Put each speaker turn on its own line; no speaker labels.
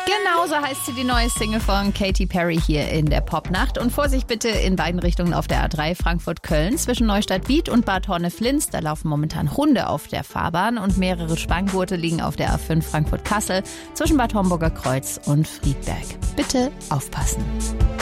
Genau so heißt sie, die neue Single von Katy Perry hier in der Popnacht. Und Vorsicht bitte in beiden Richtungen auf der A3 Frankfurt-Köln. Zwischen Neustadt-Biet und Bad Horne-Flins, da laufen momentan Hunde auf der Fahrbahn. Und mehrere Spanngurte liegen auf der A5 Frankfurt-Kassel zwischen Bad Homburger Kreuz und Friedberg. Bitte aufpassen.